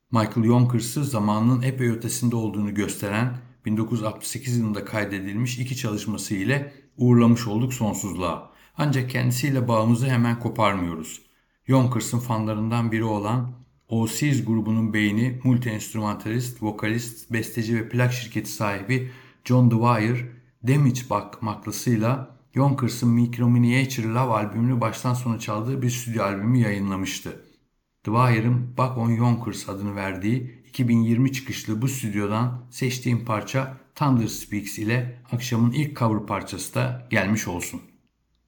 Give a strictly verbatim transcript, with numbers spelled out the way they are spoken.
Michael Jonkers'ı zamanının epey ötesinde olduğunu gösteren bin dokuz yüz altmış sekiz yılında kaydedilmiş iki çalışması ile uğurlamış olduk sonsuzluğa. Ancak kendisiyle bağımızı hemen koparmıyoruz. Jonkers'ın fanlarından biri olan Oasis grubunun beyni, multi-enstrümantalist, vokalist, besteci ve plak şirketi sahibi John Dwyer, Damage bakmaklısıyla Jonkers'ın Microminiature Love albümünü baştan sona çaldığı bir stüdyo albümü yayınlamıştı. Dwyer'ın Buck on Yonkers adını verdiği iki bin yirmi çıkışlı bu stüdyodan seçtiğim parça Thunder Speaks ile akşamın ilk cover parçası da gelmiş olsun.